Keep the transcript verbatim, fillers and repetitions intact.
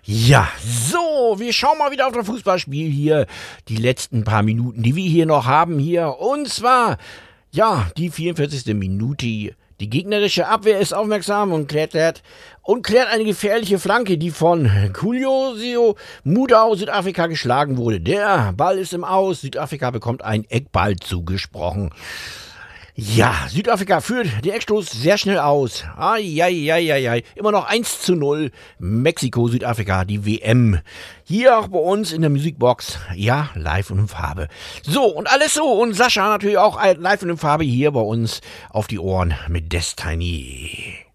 Ja, so, wir schauen mal wieder auf das Fußballspiel hier. Die letzten paar Minuten, die wir hier noch haben hier. Und zwar, ja, die vierundvierzigste Minute. Die gegnerische Abwehr ist aufmerksam und klärt, und klärt eine gefährliche Flanke, die von Kuluoso Mudau Südafrika geschlagen wurde. Der Ball ist im Aus. Südafrika bekommt einen Eckball zugesprochen. Ja, Südafrika führt den Eckstoß sehr schnell aus. Eieieiei. Immer noch eins zu null. Mexiko, Südafrika, die W M. Hier auch bei uns in der Musikbox. Ja, live und in Farbe. So, und alles so. Und Sascha natürlich auch live und in Farbe hier bei uns auf die Ohren mit Destiny.